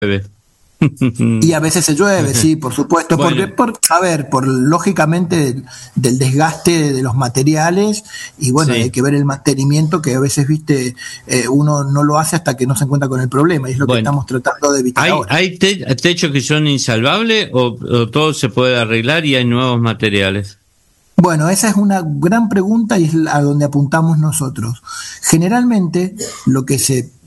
llueve. Y a veces se llueve, sí, por supuesto, Bueno. por lógicamente del desgaste de los materiales y bueno, Sí. hay que ver el mantenimiento que a veces, viste, uno no lo hace hasta que no se encuentra con el problema y es lo que Bueno. estamos tratando de evitar ahora. ¿Hay techos que son insalvables o todo se puede arreglar y hay nuevos materiales? Bueno, esa es una gran pregunta y es a donde apuntamos nosotros. Generalmente lo que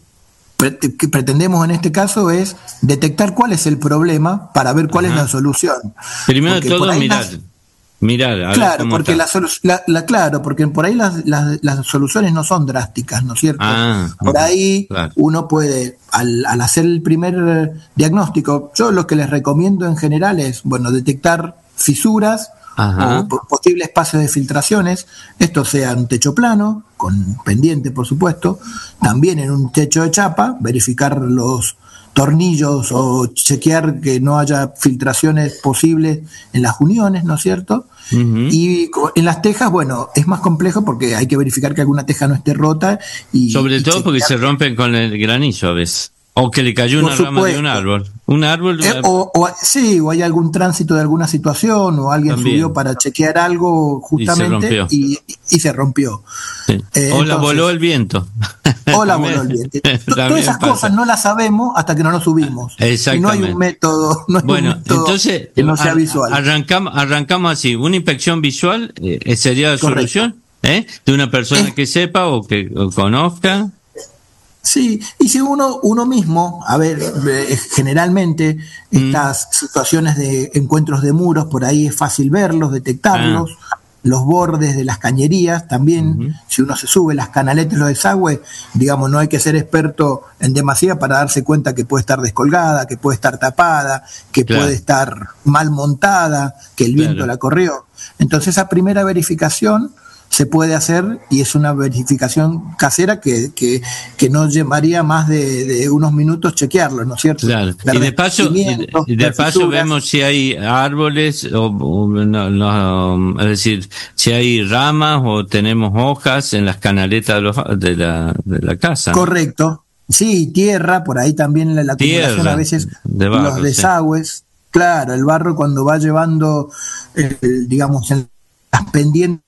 que pretendemos en este caso es detectar cuál es el problema para ver cuál es la solución. Primero de Porque por todo, ahí mirar, a ver claro, cómo porque está. claro, porque por ahí las soluciones no son drásticas, ¿no es cierto? Por ahí claro. uno puede, al hacer el primer diagnóstico, yo lo que les recomiendo en general es, bueno, detectar fisuras o posibles espacios de filtraciones, esto sea en un techo plano, con pendiente por supuesto, también en un techo de chapa, verificar los tornillos o chequear que no haya filtraciones posibles en las uniones, ¿no es cierto? Y en las tejas, bueno, es más complejo porque hay que verificar que alguna teja no esté rota. Sobre todo porque se rompen con el granizo a veces. O que le cayó una rama de un árbol. Un árbol. Sí, o hay algún tránsito de alguna situación, o alguien También subió para chequear algo justamente y se rompió. Sí. O la voló el viento. O la voló el viento. Todas esas cosas no las sabemos hasta que no nos subimos. Exactamente. Y no hay un método, entonces, que no sea visual. Arrancamos así. Una inspección visual sería la solución, de una persona que sepa o que conozca. Sí, y si uno mismo, a ver, generalmente estas situaciones de encuentros de muros, por ahí es fácil verlos, detectarlos, los bordes de las cañerías, también, si uno se sube las canaletas, los desagües, digamos, no hay que ser experto en demasía para darse cuenta que puede estar descolgada, que puede estar tapada, que puede estar mal montada, que el viento la corrió. Entonces esa primera verificación se puede hacer y es una verificación casera que no llevaría más de unos minutos chequearlo, ¿no es cierto? Claro. Y de paso vemos si hay árboles es decir, si hay ramas o tenemos hojas en las canaletas de la casa. Correcto. Sí, tierra, por ahí también la acumulación a veces de barro, los desagües. Claro, el barro cuando va llevando, digamos, en las pendientes